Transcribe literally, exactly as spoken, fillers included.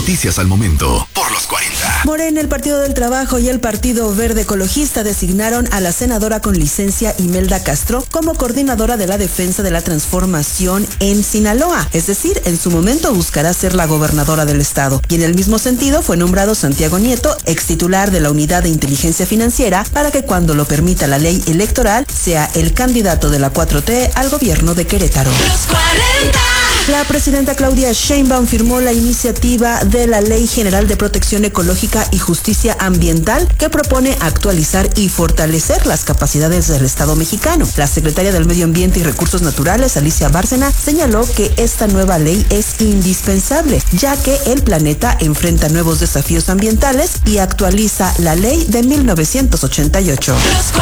Noticias al momento, por los cuarenta. Morena, el Partido del Trabajo y el Partido Verde Ecologista designaron a la senadora con licencia Imelda Castro como coordinadora de la defensa de la transformación en Sinaloa. Es decir, en su momento buscará ser la gobernadora del estado. Y en el mismo sentido fue nombrado Santiago Nieto, ex titular de la Unidad de Inteligencia Financiera, para que cuando lo permita la ley electoral sea el candidato de la cuatro T al gobierno de Querétaro. Los cuarenta. La presidenta Claudia Sheinbaum firmó la iniciativa de la Ley General de Protección Ecológica y Justicia Ambiental que propone actualizar y fortalecer las capacidades del Estado mexicano. La secretaria del Medio Ambiente y Recursos Naturales, Alicia Bárcena, señaló que esta nueva ley es indispensable, ya que el planeta enfrenta nuevos desafíos ambientales y actualiza la ley de mil novecientos ochenta y ocho.